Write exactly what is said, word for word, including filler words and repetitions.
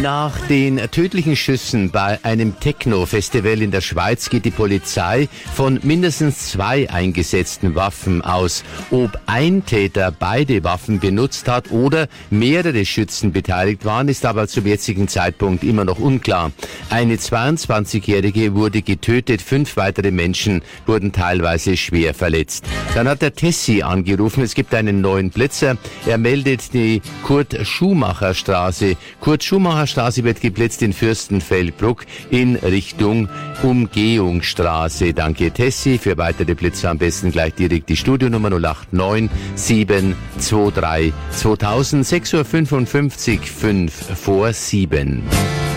Nach den tödlichen Schüssen bei einem Techno-Festival in der Schweiz geht die Polizei von mindestens zwei eingesetzten Waffen aus. Ob ein Täter beide Waffen benutzt hat oder mehrere Schützen beteiligt waren, ist aber zum jetzigen Zeitpunkt immer noch unklar. Eine zweiundzwanzigjährige wurde getötet, fünf weitere Menschen wurden teilweise schwer verletzt. Dann hat der Tessi angerufen, es gibt einen neuen Blitzer. Er meldet die Kurt-Schumacher-Straße. Kurt-Schumacher-Straße wird geblitzt in Fürstenfeldbruck in Richtung Umgehungsstraße. Danke Tessi. Für weitere Blitze am besten gleich direkt die Studionummer null acht neun sieben zwei drei zweitausend, sechs Uhr fünfundfünfzig, fünf vor sieben.